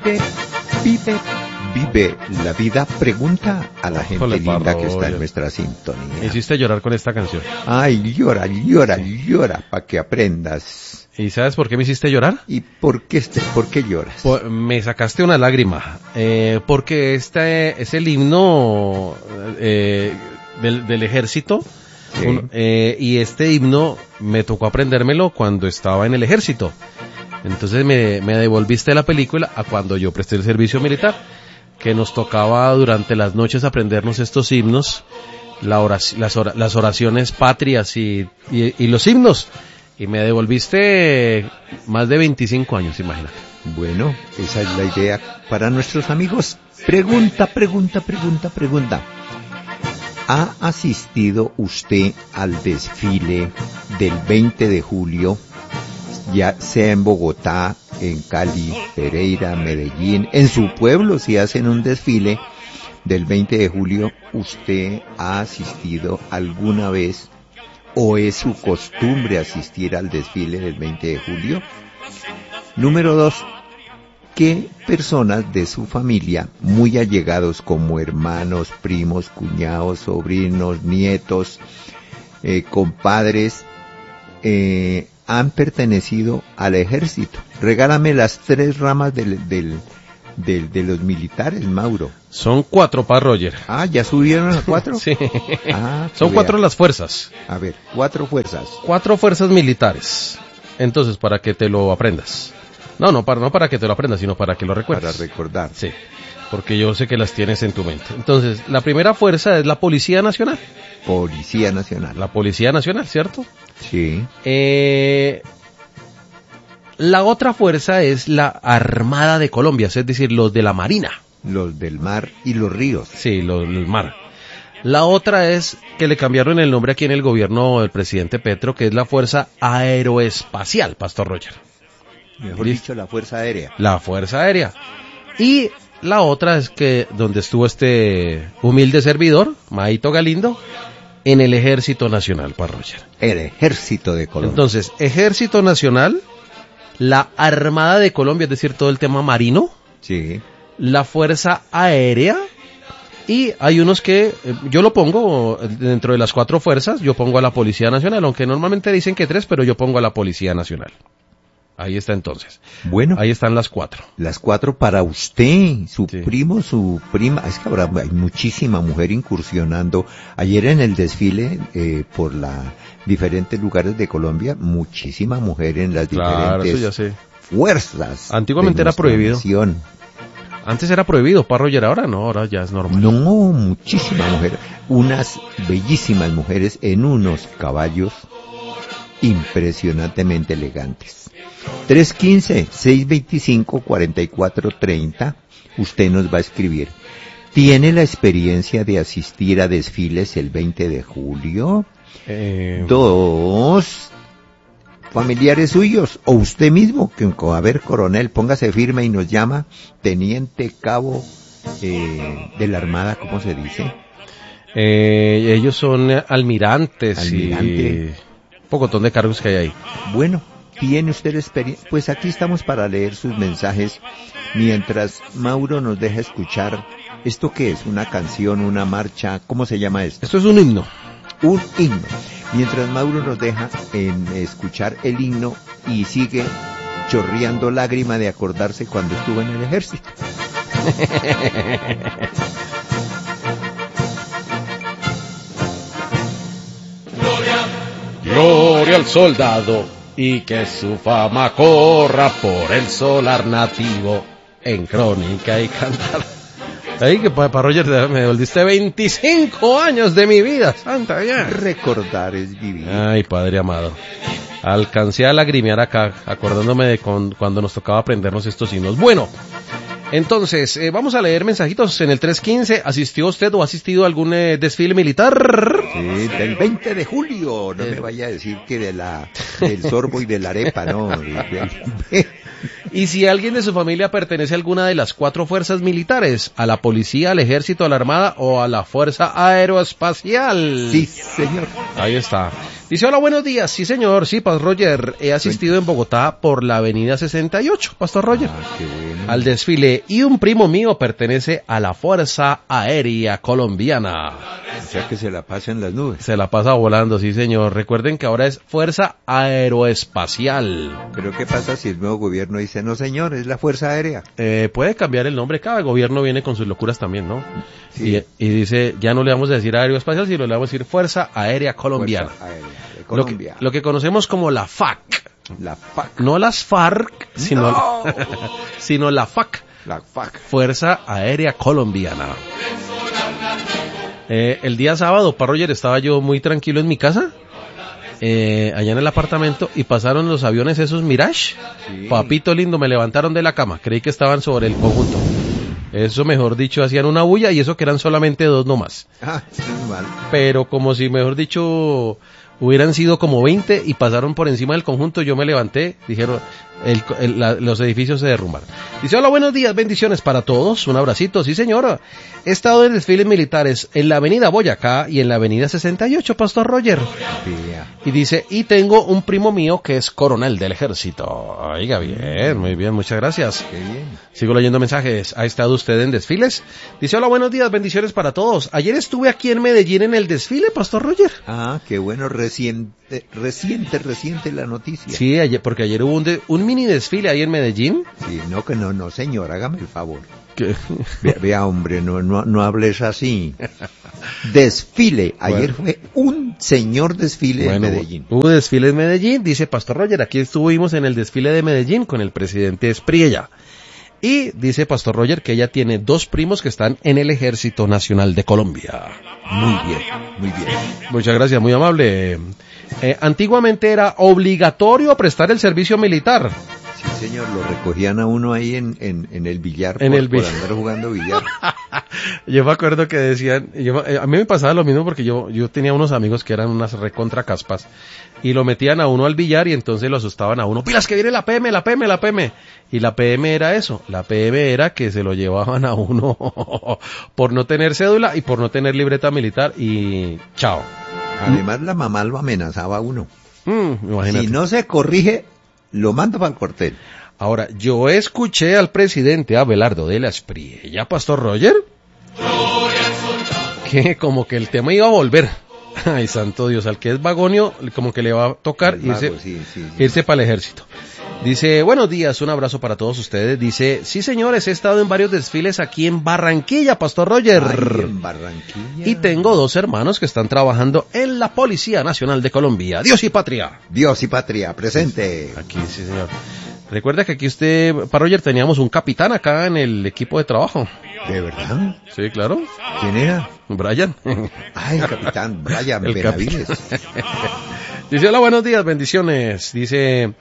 Vive la vida. Pregunta a la gente Híjole, linda que está Parroya. en nuestra sintonía. Me hiciste llorar con esta canción. Ay, llora, para que aprendas. ¿Y sabes por qué me hiciste llorar? ¿Y por qué lloras? Me sacaste una lágrima, porque este es el himno del ejército, Sí. y este himno me tocó aprendérmelo cuando estaba en el ejército. Entonces me devolviste la película a cuando yo presté el servicio militar, que nos tocaba durante las noches aprendernos estos himnos, las oraciones patrias y los himnos. Y me devolviste más de 25 años, imagínate. Bueno, esa es la idea para nuestros amigos. Pregunta. ¿Ha asistido usted al desfile del 20 de julio, ya sea en Bogotá, en Cali, Pereira, Medellín, en su pueblo si hacen un desfile del 20 de julio? ¿Usted ha asistido alguna vez o es su costumbre asistir al desfile del 20 de julio? Número 2. ¿Qué personas de su familia, muy allegados como hermanos, primos, cuñados, sobrinos, nietos, compadres, han pertenecido al ejército? Regálame las 3 ramas de los militares, Mauro. Son 4, Roger. Ah, ¿ya subieron a 4? Sí. Ah, Son 4 las fuerzas. A ver, 4 fuerzas. 4 fuerzas militares. Entonces, para que te lo aprendas. No para que te lo aprendas, sino para que lo recuerdes. Para recordar. Sí, porque yo sé que las tienes en tu mente. Entonces, la primera fuerza es la Policía Nacional. Policía Nacional. La Policía Nacional, ¿cierto? Sí. La otra fuerza es la Armada de Colombia, es decir, los de la Marina. Los del mar y los ríos. Sí, los del mar. La otra es que le cambiaron el nombre aquí en el gobierno del presidente Petro, que es la Fuerza Aeroespacial, Pastor Roger. Mejor dicho, la Fuerza Aérea. La Fuerza Aérea. Y la otra es que donde estuvo este humilde servidor, Maito Galindo, en el Ejército Nacional, Roger. El Ejército de Colombia. Entonces, Ejército Nacional, la Armada de Colombia, es decir, todo el tema marino, Sí. la Fuerza Aérea, y hay unos que yo lo pongo dentro de las 4 fuerzas, yo pongo a la Policía Nacional, aunque normalmente dicen que 3, pero yo pongo a la Policía Nacional. Ahí está entonces. Bueno, Ahí están las 4. las 4 para usted, su Sí. primo, su prima. Es que ahora hay muchísima mujer incursionando. Ayer en el desfile por diferentes lugares de Colombia, muchísima mujer en las Claro, diferentes eso ya sé. fuerzas. Antiguamente de era nuestra prohibido. nación. Antes era prohibido, Roger, ahora no, ahora ya es normal. No, muchísima mujer. Unas bellísimas mujeres en unos caballos impresionantemente elegantes. 315-625-4430. Usted nos va a escribir. ¿Tiene la experiencia de asistir a desfiles el 20 de julio? 2. Familiares suyos o usted mismo, que a ver, coronel, póngase firme y nos llama, teniente cabo de la Armada, ¿cómo se dice? Ellos son almirantes Almirante. y un pocotón de cargos que hay ahí. Bueno, ¿tiene usted experiencia? Pues aquí estamos para leer sus mensajes mientras Mauro nos deja escuchar. ¿Esto qué es? ¿Una canción, una marcha? ¿Cómo se llama esto? Esto es un himno. Un himno. Mientras Mauro nos deja escuchar el himno y sigue chorreando lágrima de acordarse cuando estuvo en el ejército. Gloria al soldado y que su fama corra por el solar nativo en crónica y cantar. Ahí que para Roger me devolviste 25 años de mi vida, santa ya. Recordar es vivir. Ay, Padre amado. Alcancé a lagrimear acá, acordándome de cuando nos tocaba aprendernos estos himnos. Bueno, entonces, vamos a leer mensajitos en el 315. ¿Asistió usted o ha asistido a algún desfile militar? Sí, del 20 de julio. No me vaya a decir que del sorbo y de la arepa, no. Y si alguien de su familia pertenece a alguna de las 4 fuerzas militares, a la policía, al ejército, a la armada o a la fuerza aeroespacial. Sí, señor. Ahí está. Dice, hola, buenos días. Sí, señor. Sí, Pastor Roger. He asistido en Bogotá por la avenida 68, Pastor Roger. Qué bueno. Al desfile. Y un primo mío pertenece a la Fuerza Aérea Colombiana. O sea que se la pasa en las nubes. Se la pasa volando, sí, señor. Recuerden que ahora es Fuerza Aeroespacial. Pero ¿qué pasa si el nuevo gobierno dice, no señor, es la Fuerza Aérea? Puede cambiar el nombre. Cada gobierno viene con sus locuras también, ¿no? Sí. Y dice, ya no le vamos a decir Aeroespacial, sino le vamos a decir Fuerza Aérea Colombiana. Fuerza Aérea de Colombia. Lo que conocemos como la FAC. La FAC. No las FARC, sino, No. sino la FAC. La FAC. Fuerza Aérea Colombiana. El día sábado, Roger, estaba yo muy tranquilo en mi casa, allá en el apartamento, y pasaron los aviones esos Mirage. Sí. Papito lindo, me levantaron de la cama, creí que estaban sobre el conjunto. Eso, mejor dicho, hacían una bulla, y eso que eran solamente 2 nomás. Ah, es mal. Pero como si, mejor dicho, hubieran sido como 20 y pasaron por encima del conjunto, yo me levanté, dijeron, los edificios se derrumbaron. Dice, hola, buenos días, bendiciones para todos, un abracito, sí señora. He estado en desfiles militares en la avenida Boyacá y en la avenida 68, Pastor Roger. Vea. Y dice, y tengo un primo mío que es coronel del ejército. Oiga, bien, muy bien, muchas gracias. Qué bien. Sigo leyendo mensajes. ¿Ha estado usted en desfiles? Dice, hola, buenos días, bendiciones para todos. Ayer estuve aquí en Medellín en el desfile, Pastor Roger. Ah, qué bueno, reciente la noticia. Sí, porque ayer hubo un mini desfile ahí en Medellín. Sí, no, señor, hágame el favor. ¿Qué? Vea, hombre, no hables así. Desfile, ayer fue un señor desfile en Medellín. Hubo desfile en Medellín, dice Pastor Roger, aquí estuvimos en el desfile de Medellín con el presidente Espriella. Y dice Pastor Roger que ella tiene 2 primos que están en el Ejército Nacional de Colombia. Muy bien, muy bien. Muchas gracias, muy amable. Antiguamente era obligatorio prestar el servicio militar. Sí, señor, lo recogían a uno ahí en el billar En el por billar. andar jugando billar. Yo me acuerdo que decían, a mí me pasaba lo mismo porque yo tenía unos amigos que eran unas recontra caspas y lo metían a uno al billar y entonces lo asustaban a uno, pilas que viene la PM. Y la PM era eso, la PM era que se lo llevaban a uno por no tener cédula y por no tener libreta militar y chao. Además la mamá lo amenazaba a uno. Imagínate. Si no se corrige, lo manda para el cuartel. Ahora, yo escuché al presidente Abelardo de la Espriella, Pastor Roger, que como que el tema iba a volver. Ay, santo Dios, al que es vagonio, como que le va a tocar irse para el ejército. Dice, buenos días, un abrazo para todos ustedes. Dice, sí señores, he estado en varios desfiles aquí en Barranquilla, Pastor Roger. Ay, en Barranquilla. Y tengo 2 hermanos que están trabajando en la Policía Nacional de Colombia. Dios y patria. Dios y patria, presente. Aquí, sí señor. Recuerda que aquí usted, para Roger, teníamos un capitán acá en el equipo de trabajo. ¿De verdad? Sí, claro. ¿Quién era? Brian. Ay, el capitán Brian El Benavides. Dice, hola, buenos días, bendiciones. Dice,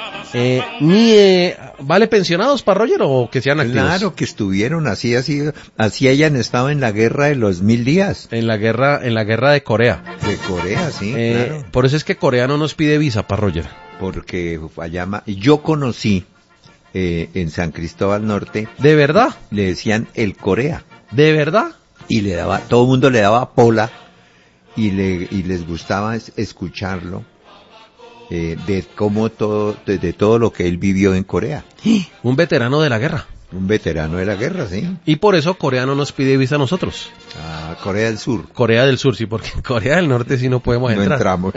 ¿vale pensionados para Roger o que sean activos? Claro que estuvieron así hayan estado en la guerra de los 1000 días. En la guerra de Corea. De Corea, sí, claro. Por eso es que Corea no nos pide visa para Roger. Porque allá, yo conocí en San Cristóbal Norte. ¿De verdad? Le decían el Corea. ¿De verdad? Y todo el mundo le daba pola y les gustaba escucharlo de todo lo que él vivió en Corea. Un veterano de la guerra. Un veterano de la guerra, sí. Y por eso Corea no nos pide visa a nosotros. Ah, Corea del Sur. Corea del Sur, sí, porque en Corea del Norte sí no podemos entrar. No entramos.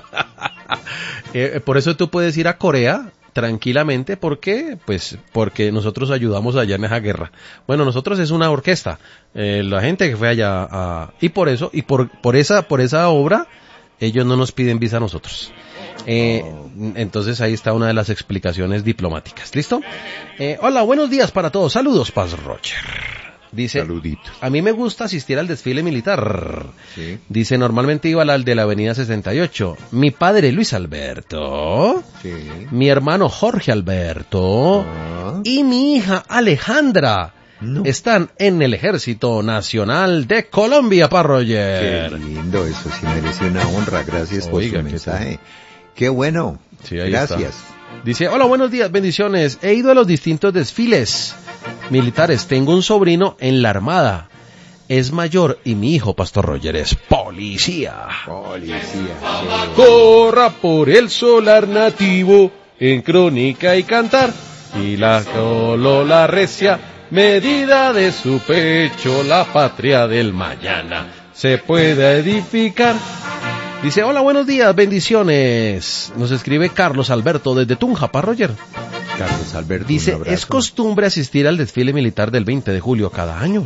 Por eso tú puedes ir a Corea tranquilamente, ¿por qué? Pues porque nosotros ayudamos allá en esa guerra. Bueno, nosotros es una orquesta, la gente que fue allá y por eso, y por esa obra, ellos no nos piden visa a nosotros. Entonces ahí está una de las explicaciones diplomáticas. ¿Listo? Hola, buenos días para todos. Saludos, Paz Roger. Dice, saluditos. A mí me gusta asistir al desfile militar. Sí. Dice, normalmente iba al de la avenida 68. Mi padre Luis Alberto. Sí. Mi hermano Jorge Alberto. Y mi hija Alejandra. No. Están en el Ejército Nacional de Colombia, Roger. Qué lindo, eso sí merece una honra. Gracias por su mensaje. Qué bueno. Sí, ahí gracias. Está. Dice, hola, buenos días, bendiciones. He ido a los distintos desfiles militares. Tengo un sobrino en la Armada es mayor y mi hijo, Pastor Roger, es policía. Policía. Corra por el solar nativo, en crónica y cantar, y la colola recia, medida de su pecho, la patria del mañana se pueda edificar. Dice, hola, buenos días, bendiciones. Nos escribe Carlos Alberto desde Tunja, Pastor Roger. Carlos Alberto, dice, es costumbre asistir al desfile militar del 20 de julio cada año.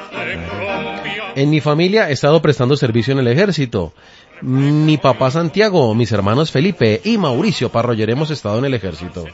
En mi familia he estado prestando servicio en el ejército. Mi papá Santiago, mis hermanos Felipe y Mauricio Parroyer hemos estado en el ejército.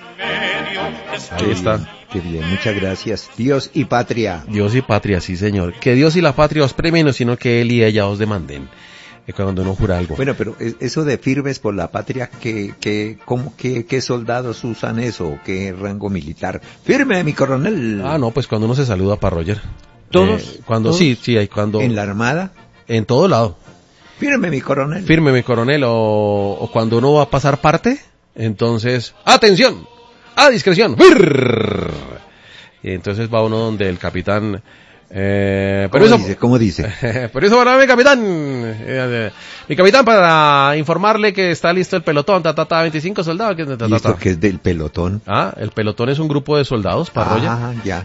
Ahí está. Qué bien, muchas gracias. Dios y patria. Dios y patria, sí señor. Que Dios y la patria os premien, sino que él y ella os demanden. Cuando uno jura algo. Bueno, pero eso de firmes por la patria, ¿qué soldados usan eso? ¿Qué rango militar? ¡Firme, mi coronel! Ah, no, pues cuando uno se saluda para Roger. ¿Todos? Cuando ¿Todos? Sí, hay cuando... ¿En la armada? En todo lado. ¡Firme, mi coronel! Firme, mi coronel, o cuando uno va a pasar parte, entonces, ¡atención! ¡A discreción! ¡Brrr! Y entonces va uno donde el capitán... ¿Cómo dice? Por eso para mi capitán, para informarle que está listo el pelotón, 25 soldados. ¿Listo que es del pelotón? Ah, el pelotón es un grupo de soldados, Parroya. Ah, ya.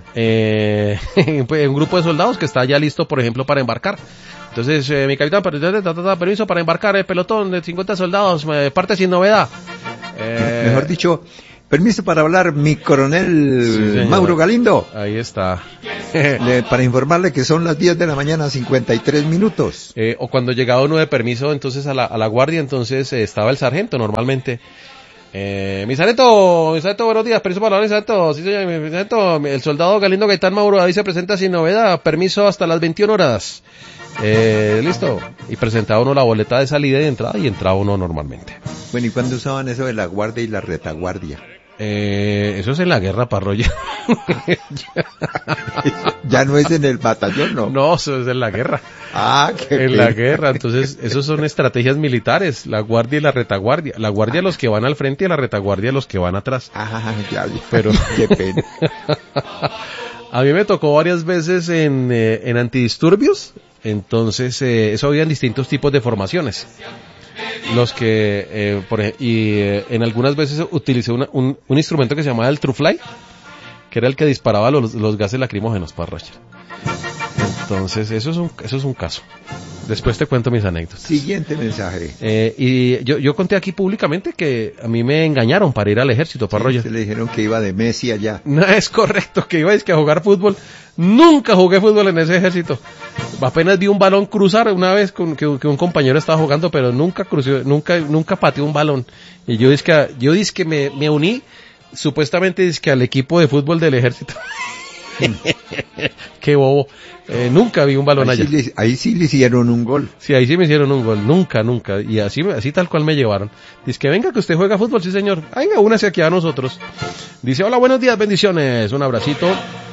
Un grupo de soldados que está ya listo, por ejemplo, para embarcar. Entonces, mi capitán, permiso para embarcar el pelotón de 50 soldados, parte sin novedad. Mejor dicho, permiso para hablar, mi coronel sí, Mauro Galindo. Ahí está. Para informarle que son las 10 de la mañana, 53 minutos. O cuando llegaba uno de permiso, entonces a la guardia, entonces estaba el sargento normalmente. Mi sargento, buenos días, permiso para hablar, mi sargento. Sí, señor, mi sargento, el soldado Galindo Gaitán Mauro ahí se presenta sin novedad, permiso hasta las 21 horas. Listo. Y presentaba uno la boleta de salida y de entrada y entraba uno normalmente. Bueno, ¿y cuándo usaban eso de la guardia y la retaguardia? Eso es en la guerra, Parroya. Ya no es en el batallón, ¿no? No, eso es en la guerra. Ah, qué En la guerra, entonces, esos son estrategias militares, la guardia y la retaguardia. La guardia los que van al frente y la retaguardia los que van atrás. Ah, ya. Pero... Qué pena. A mí me tocó varias veces en antidisturbios, entonces, eso había distintos tipos de formaciones. Los que, en algunas veces utilicé un instrumento que se llamaba el True Fly, que era el que disparaba los gases lacrimógenos para Roger. Entonces, eso es un caso. Después te cuento mis anécdotas. Siguiente mensaje. Y yo conté aquí públicamente que a mí me engañaron para ir al ejército, para Roger. Se le dijeron que iba de Messi allá. No es correcto, que iba a jugar fútbol. Nunca jugué fútbol en ese ejército. Apenas vi un balón cruzar una vez que un compañero estaba jugando, pero nunca pateó un balón. Y yo dizque me uní, supuestamente dizque al equipo de fútbol del ejército. Qué bobo. Nunca vi un balón allá. Ahí sí le hicieron un gol. Sí, ahí sí me hicieron un gol. Nunca. Y así tal cual me llevaron. Dice que venga que usted juega fútbol, sí señor. Venga, únase aquí a nosotros. Dice, hola, buenos días, bendiciones. Un abracito.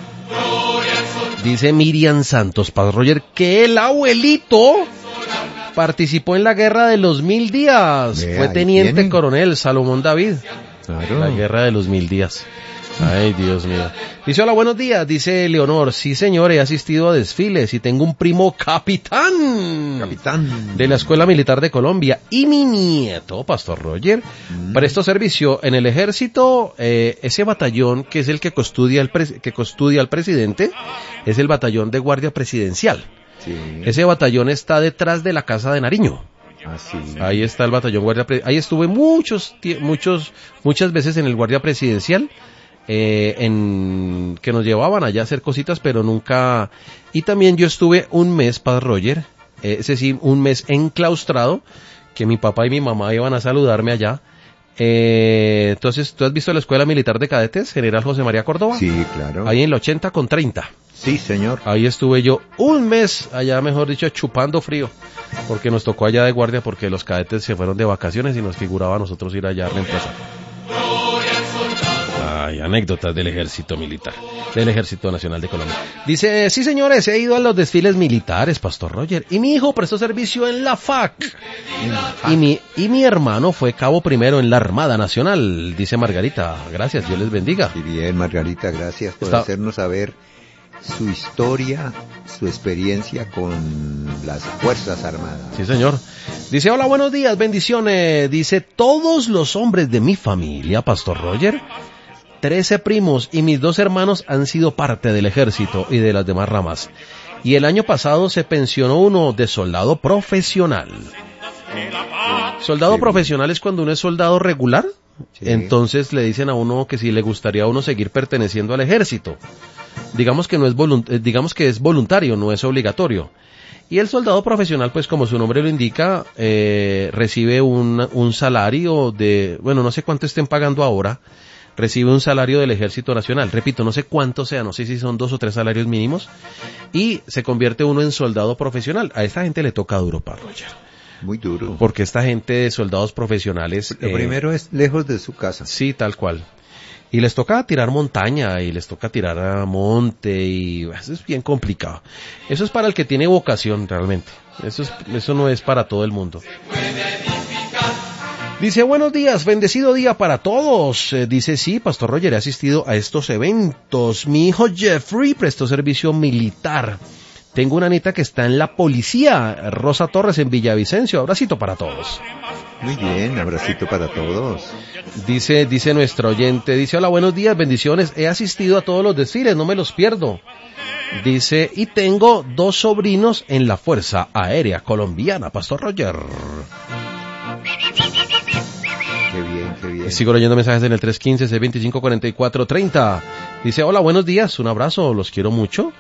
Dice Miriam Santos, Padre Roger, que el abuelito participó en la guerra de los 1000 días. Fue teniente coronel Salomón David. Claro. La guerra de los 1000 días. Ay, Dios mío. Dice, hola, buenos días. Dice Leonor, sí señor, he asistido a desfiles y tengo un primo capitán de la Escuela Militar de Colombia. Y mi nieto, Pastor Roger, prestó servicio en el ejército. Ese batallón que es el que custodia al presidente es el batallón de guardia presidencial. Sí. Ese batallón está detrás de la Casa de Nariño. Así. Ahí está el batallón guardia presidencial. Ahí estuve muchas veces en el guardia presidencial. Que nos llevaban allá a hacer cositas, pero nunca. Y también yo estuve un mes, Padre Roger, ese sí, un mes enclaustrado, que mi papá y mi mamá iban a saludarme allá. Entonces, ¿tú has visto la Escuela Militar de Cadetes, General José María Córdoba? Sí, claro. Ahí en la 80 con 30. Sí, señor. Ahí estuve yo un mes allá, mejor dicho, chupando frío, porque nos tocó allá de guardia, porque los cadetes se fueron de vacaciones y nos figuraba a nosotros ir allá a reemplazar. Ay, anécdotas del ejército militar, del Ejército Nacional de Colombia. Dice, sí señores, he ido a los desfiles militares, Pastor Roger, y mi hijo prestó servicio en la FAC. Y mi hermano fue cabo primero en la Armada Nacional, dice Margarita. Gracias, Dios les bendiga. Y bien, Margarita, gracias por hacernos saber su historia, su experiencia con las Fuerzas Armadas. Sí, señor. Dice, hola, buenos días, bendiciones. Dice, todos los hombres de mi familia, Pastor Roger, 13 primos y mis 2 hermanos han sido parte del ejército y de las demás ramas. Y el año pasado se pensionó uno de soldado profesional. Soldado profesional es cuando uno es soldado regular. Sí. Entonces le dicen a uno que si le gustaría a uno seguir perteneciendo al ejército. Digamos que no es digamos que es voluntario, no es obligatorio. Y el soldado profesional, pues como su nombre lo indica, recibe un salario de, bueno, no sé cuánto estén pagando ahora, recibe un salario del Ejército Nacional. Repito, no sé cuánto sea, no sé si son 2 o 3 salarios mínimos, y se convierte uno en soldado profesional. A esta gente le toca duro, para Roger. Muy duro. Porque esta gente de soldados profesionales... Lo primero es lejos de su casa. Sí, tal cual. Y les toca tirar montaña, y les toca tirar a monte, y eso es bien complicado. Eso es para el que tiene vocación, realmente. Eso no es para todo el mundo. Dice, buenos días, bendecido día para todos. Dice, sí, Pastor Roger, he asistido a estos eventos. Mi hijo Jeffrey prestó servicio militar. Tengo una nieta que está en la policía, Rosa Torres, en Villavicencio. Abracito para todos. Muy bien, abracito para todos. Dice nuestro oyente, dice, hola, buenos días, bendiciones. He asistido a todos los desfiles, no me los pierdo. Dice, y tengo 2 sobrinos en la Fuerza Aérea Colombiana, Pastor Roger. Qué bien, qué bien. Sigo leyendo mensajes en el 315-625-4430. Dice, hola, buenos días, un abrazo, los quiero mucho.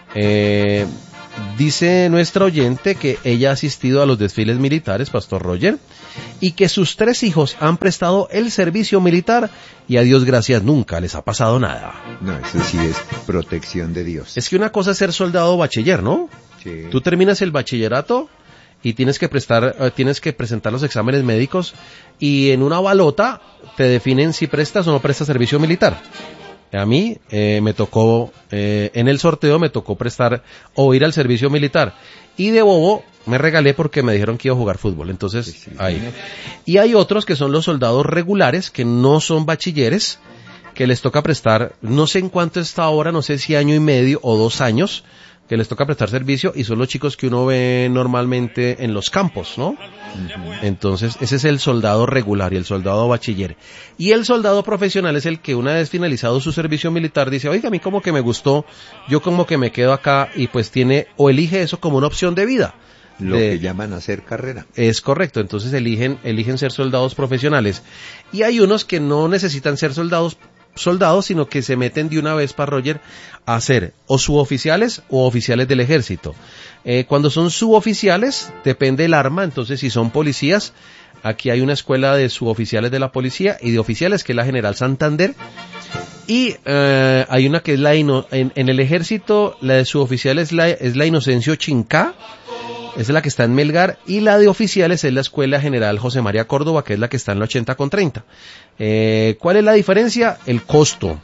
Dice nuestra oyente que ella ha asistido a los desfiles militares, Pastor Roger, y que sus 3 hijos han prestado el servicio militar y a Dios gracias nunca les ha pasado nada. No, eso sí es protección de Dios. Es que una cosa es ser soldado bachiller, ¿no? Sí. Tú terminas el bachillerato y tienes que presentar los exámenes médicos y en una balota te definen si prestas o no prestas servicio militar. A mí me tocó, en el sorteo me tocó prestar o ir al servicio militar. Y de bobo me regalé porque me dijeron que iba a jugar fútbol. Entonces, sí, ahí. Y hay otros que son los soldados regulares, que no son bachilleres, que les toca prestar, no sé en cuánto está ahora, no sé si año y medio o 2 años, que les toca prestar servicio, y son los chicos que uno ve normalmente en los campos, ¿no? Uh-huh. Entonces, ese es el soldado regular y el soldado bachiller. Y el soldado profesional es el que una vez finalizado su servicio militar dice, oiga, a mí como que me gustó, yo como que me quedo acá, y pues tiene, o elige eso como una opción de vida. Lo que llaman hacer carrera. Es correcto, entonces eligen ser soldados profesionales. Y hay unos que no necesitan ser soldados, sino que se meten de una vez, para Roger, a ser o suboficiales o oficiales del ejército. Cuando son suboficiales, depende del arma, entonces si son policías, aquí hay una escuela de suboficiales de la policía y de oficiales, que es la General Santander, y hay una que es en el ejército, la de suboficiales es la Inocencio Chincá, es la que está en Melgar, y la de oficiales es la Escuela General José María Córdoba, que es la que está en la 80 con 30. ¿Cuál es la diferencia? El costo,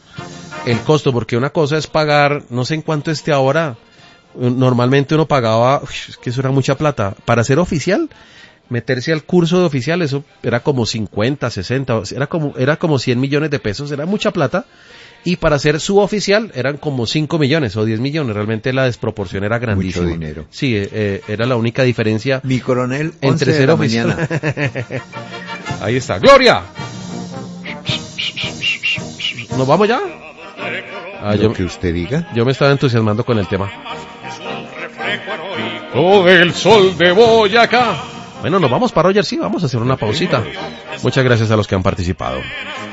porque una cosa es pagar, no sé en cuánto esté ahora, normalmente uno pagaba, es que eso era mucha plata, para ser oficial, meterse al curso de oficial, eso era como 50, 60, era como 100 millones de pesos, era mucha plata. Y para ser suboficial eran como 5 millones o 10 millones. Realmente la desproporción era grandísima. Mucho dinero. Sí, era la única diferencia. Mi coronel, 11 entre de la mañana. Ahí está. ¡Gloria! ¿Nos vamos ya? Lo que usted diga. Yo me estaba entusiasmando con el tema. Oh, el sol de Boyacá. Bueno, nos vamos, para Roger, sí, vamos a hacer una pausita. Muchas gracias a los que han participado.